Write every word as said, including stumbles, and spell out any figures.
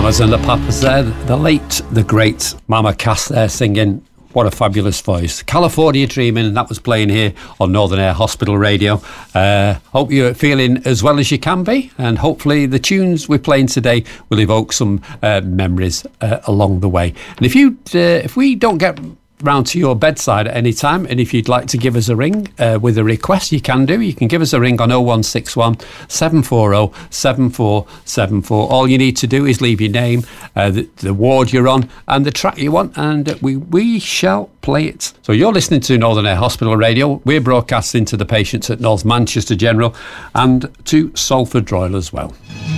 Mamas and the Papas there, the late, the great Mama Cass there singing. What a fabulous voice. California Dreaming, and that was playing here on Northern Air Hospital Radio. Uh, hope you're feeling as well as you can be, and hopefully the tunes we're playing today will evoke some uh, memories uh, along the way. And if you, uh, if we don't get round to your bedside at any time, and if you'd like to give us a ring uh, with a request, you can do. You can give us a ring on oh one six one, seven four oh, seven four seven four. All you need to do is leave your name, uh, the, the ward you're on, and the track you want, and we we shall play it. So you're listening to Northern Air Hospital Radio. We're broadcasting to the patients at North Manchester General and to Salford Royal as well.